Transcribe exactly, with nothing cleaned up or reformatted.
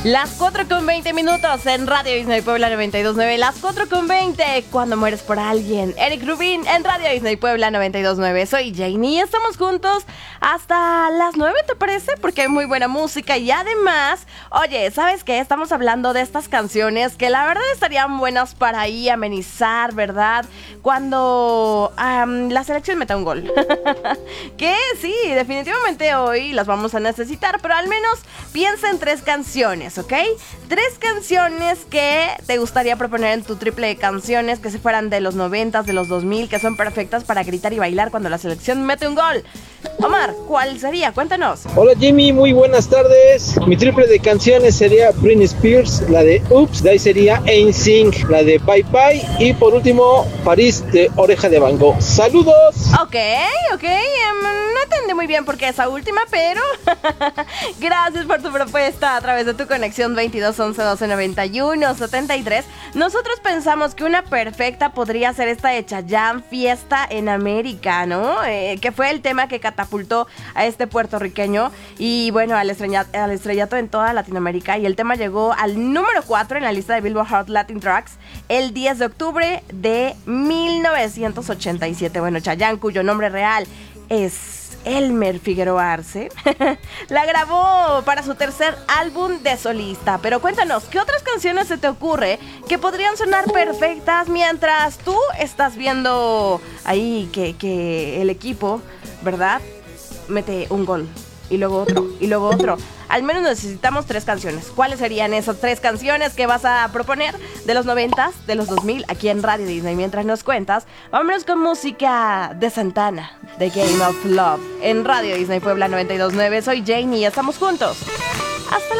Las cuatro con veinte minutos en Radio Disney Puebla noventa y dos punto nueve. Las cuatro con veinte, cuando mueres por alguien. Eric Rubin en Radio Disney Puebla noventa y dos punto nueve. Soy Janie y estamos juntos hasta las nueve, ¿te parece? Porque hay muy buena música y además, oye, ¿sabes qué? Estamos hablando de estas canciones que la verdad estarían buenas para ahí amenizar, ¿verdad? Cuando um, la selección meta un gol. Que sí, definitivamente hoy las vamos a necesitar, pero al menos piensa en tres canciones, ¿ok? Tres canciones que te gustaría proponer en tu triple de canciones que se fueran de los noventas, de los dos mil, que son perfectas para gritar y bailar cuando la selección mete un gol. Omar, ¿cuál sería? Cuéntanos. Hola Jimmy, muy buenas tardes. Mi triple de canciones sería Britney Spears, la de Oops, de ahí sería N Sync, la de Bye Bye y por último París de Oreja de Van Gogh. ¡Saludos! Ok, ok, um, no entendí muy bien por qué esa última, pero gracias por tu propuesta a través de tu conexión veintidós once doce noventa y uno setenta y tres. Nosotros pensamos que una perfecta podría ser esta de Chayanne, Fiesta en América, ¿no? Eh, que fue el tema que catapultó a este puertorriqueño y bueno, al, estrella, al estrellato en toda Latinoamérica, y el tema llegó al número cuatro en la lista de Billboard Hot Latin Tracks el diez de octubre de mil novecientos ochenta y siete. Bueno, Chayanne, cuyo nombre real es Elmer Figueroa Arce, la grabó para su tercer álbum de solista. Pero cuéntanos, ¿qué otras canciones se te ocurre que podrían sonar perfectas mientras tú estás viendo ahí que, que el equipo, ¿verdad?, mete un gol y luego otro y luego otro? Al menos necesitamos tres canciones. ¿Cuáles serían esas tres canciones que vas a proponer de los noventas, de los dos mil, aquí en Radio Disney? Mientras nos cuentas, vámonos con música de Santana, The Game of Love, en Radio Disney Puebla noventa y dos punto nueve. Soy Janie y estamos juntos hasta la